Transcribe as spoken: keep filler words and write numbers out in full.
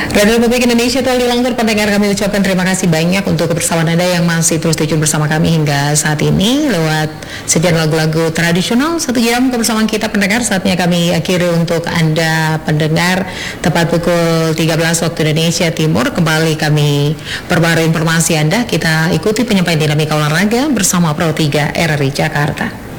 Radio Republik Indonesia Tol Dilanggar, pendengar kami ucapkan terima kasih banyak untuk kebersamaan Anda yang masih terus tune bersama kami hingga saat ini lewat sekian lagu-lagu tradisional. Satu jam kebersamaan kita pendengar, saatnya kami akhiri untuk Anda pendengar tepat pukul tiga belas waktu Indonesia Timur. Kembali kami perbarui informasi Anda, kita ikuti penyampaian dinamika olahraga bersama Pro tiga R R I Jakarta.